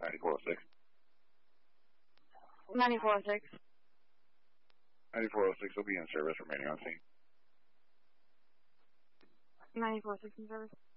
9406. 9406. 9406 will be in service, remaining on scene. 9406 in service.